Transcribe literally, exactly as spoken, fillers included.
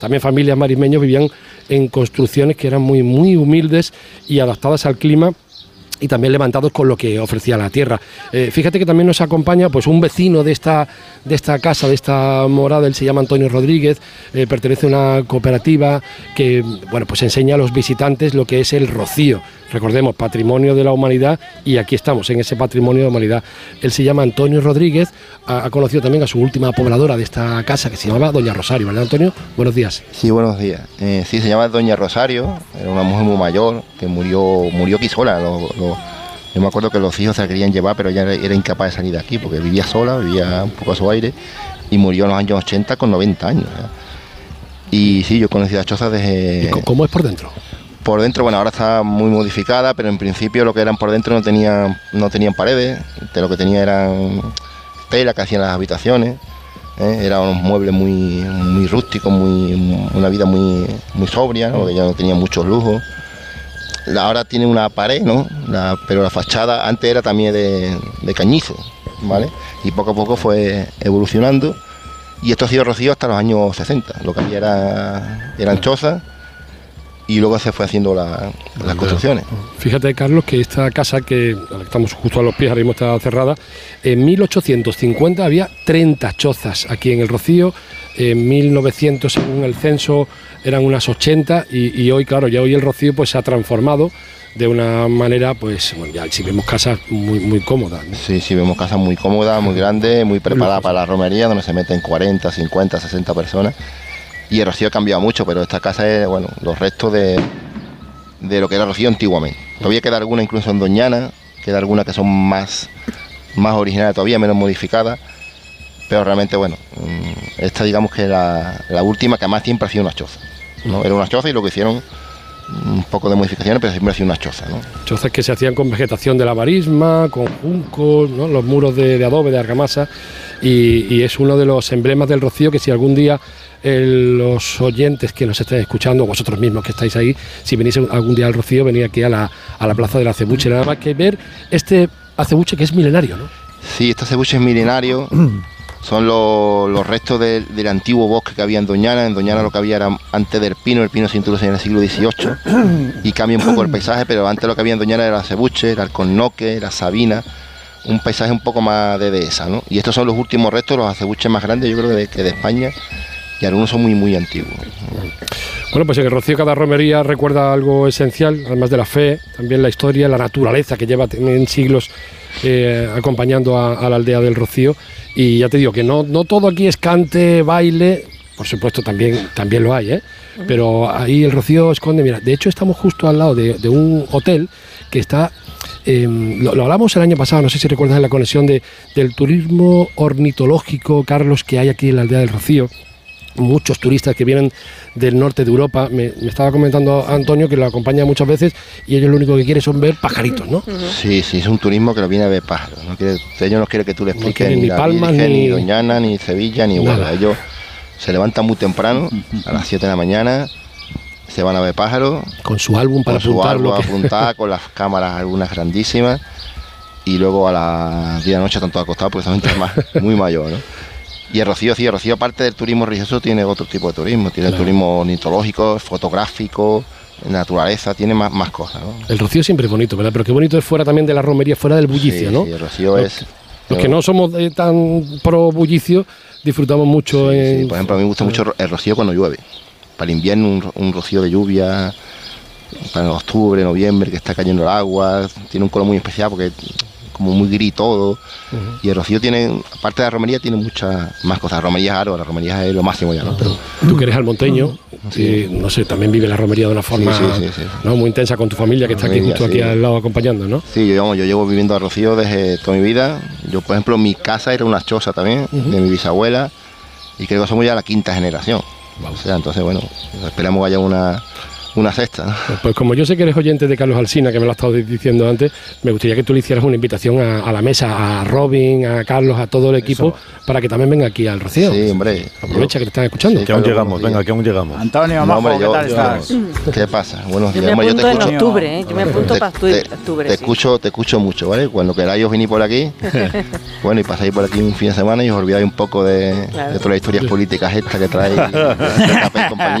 también familias marismeños vivían en construcciones que eran muy, muy humildes y adaptadas al clima, y también levantados con lo que ofrecía la tierra. Eh, fíjate que también nos acompaña pues un vecino de esta, de esta casa, de esta morada. Él se llama Antonio Rodríguez, eh, pertenece a una cooperativa que bueno, pues enseña a los visitantes lo que es el rocío. Recordemos, patrimonio de la humanidad, y aquí estamos en ese patrimonio de la humanidad. Él se llama Antonio Rodríguez, ha, ha conocido también a su última pobladora de esta casa, que se llamaba Doña Rosario, ¿verdad, Antonio? Buenos días. Sí, buenos días. Eh, sí, se llama Doña Rosario, era una mujer muy mayor que murió, murió aquí sola. Lo, lo, yo me acuerdo que los hijos se la querían llevar, pero ella era incapaz de salir de aquí porque vivía sola, vivía un poco a su aire, y murió en los años ochenta con noventa años. ¿eh? Y sí, yo conocí la choza desde... ¿Y cómo es por dentro? Por dentro, bueno, ahora está muy modificada, pero en principio lo que eran por dentro no tenían, no tenían paredes, de lo que tenía eran tela que hacían las habitaciones, ¿eh? Eran unos muebles muy, muy rústicos, muy, una vida muy, muy sobria, ¿no? Porque ya no tenía muchos lujos. Ahora tiene una pared, ¿no? La, pero la fachada antes era también de, de cañizo, ¿vale? Y poco a poco fue evolucionando, y esto ha sido rocío hasta los años sesenta, lo que había era, eran chozas, y luego se fue haciendo la, las construcciones. Fíjate, Carlos, que esta casa, que estamos justo a los pies, ahora mismo está cerrada, en mil ochocientos cincuenta había treinta chozas aquí en el Rocío, en mil novecientos, según el censo, eran unas ochenta, y, y hoy, claro, ya hoy el Rocío pues se ha transformado de una manera, pues, bueno, ya sí vemos casas muy, muy cómodas, ¿no? Sí, sí, vemos casas muy cómodas, muy grandes, muy preparadas para la romería, donde se meten cuarenta, cincuenta, sesenta personas. Y el Rocío ha cambiado mucho, pero esta casa es, bueno, los restos de, de lo que era Rocío antiguamente. Todavía queda alguna incluso en Doñana, queda algunas que son más, más originales todavía, menos modificadas, pero realmente, bueno, esta digamos que era la última, que además siempre ha sido una choza, ¿no? Era una choza, y lo que hicieron un poco de modificaciones, pero siempre ha sido una choza, ¿no? Chozas que se hacían con vegetación de la marisma, con juncos, ¿no? Los muros de, de adobe, de argamasa, y, y es uno de los emblemas del Rocío, que si algún día el, los oyentes que nos estén escuchando, vosotros mismos que estáis ahí, si venís algún día al Rocío, venid aquí a la, a la plaza del acebuche, nada más que ver este acebuche que es milenario, ¿no? Sí, este acebuche es milenario. Son los, los restos de, del antiguo bosque que había en Doñana. En Doñana lo que había era antes del pino, el pino se introduce en el siglo dieciocho y cambia un poco el paisaje, pero antes lo que había en Doñana era el acebuche, era el alcornoque, la sabina, un paisaje un poco más de dehesa, ¿no? Y estos son los últimos restos, los acebuches más grandes, yo creo, de, que de España, y algunos son muy, muy antiguos. Bueno, pues en el Rocío cada romería recuerda algo esencial, además de la fe, también la historia, la naturaleza que lleva en siglos eh, acompañando a, a la aldea del Rocío. Y ya te digo que no, no todo aquí es cante, baile, por supuesto también, también lo hay, ¿eh? Pero ahí el Rocío esconde, mira, de hecho estamos justo al lado de, de un hotel que está, eh, lo, lo hablamos el año pasado, no sé si recuerdas, en la conexión de, del turismo ornitológico, Carlos, que hay aquí en la aldea del Rocío. Muchos turistas que vienen del norte de Europa, me, me estaba comentando Antonio que lo acompaña muchas veces, y ellos lo único que quieren son ver pajaritos, ¿no? Sí, sí, es un turismo que lo viene a ver pájaros, no quiere, ellos no quieren que tú les expliques no ni, ni la Palmas, Virgen, ni... ni Doñana, ni Sevilla, ni Huelva. Ellos se levantan muy temprano, a las siete de la mañana, se van a ver pájaros, con su álbum para con su álbum que... apuntar, con las cámaras algunas grandísimas, y luego a las diez de la noche están todos acostados porque son gente más, muy mayor, ¿no? Y el Rocío, sí, el Rocío, aparte del turismo religioso, tiene otro tipo de turismo. Tiene claro. el turismo ornitológico, fotográfico, naturaleza, tiene más, más cosas, ¿no? El Rocío siempre es bonito, ¿verdad? Pero qué bonito es fuera también de la romería, fuera del bullicio, sí, ¿no? Sí, el Rocío los, es... Los que no somos eh, tan pro bullicio, disfrutamos mucho sí, en... Sí, por ejemplo, a mí me gusta mucho el Rocío cuando llueve. Para el invierno, un, un rocío de lluvia, para octubre, noviembre, que está cayendo el agua, tiene un color muy especial porque... como muy gris todo, uh-huh. Y el Rocío tiene, aparte de la romería, tiene muchas más cosas. La romería es aro, la romería es lo máximo ya, ¿no? Pero tú que eres almonteño, sí. y, no sé, también vive la romería de una forma sí, sí, sí, sí. ¿no? muy intensa con tu familia, que está aquí justo sí. aquí al lado acompañando, ¿no? Sí, yo, digamos, yo llevo viviendo a Rocío desde toda mi vida. Yo, por ejemplo, mi casa era una choza también, uh-huh. de mi bisabuela, y creo que somos ya la quinta generación. Wow. O sea, entonces, bueno, esperamos que haya una, una cesta, ¿no? Pues como yo sé que eres oyente de Carlos Alsina, que me lo has estado diciendo antes, me gustaría que tú le hicieras una invitación a, a la mesa, a Robin, a Carlos, a todo el equipo, eso, para que también venga aquí al Rocío. Sí, hombre. Aprovecha que te están escuchando. Sí, que aún llegamos, venga, que aún llegamos. Antonio, Majo, hombre, ¿qué yo, tal yo, estás? ¿Qué pasa? Buenos días. Yo me apunto Hombre, yo te en escucho, octubre, ¿eh? Yo me apunto te, para te, octubre. Te sí. escucho, te escucho mucho, ¿vale? Cuando queráis os venís por aquí, bueno, y pasáis por aquí un fin de semana y os olvidáis un poco de, claro. de todas las historias políticas estas que trae compañía.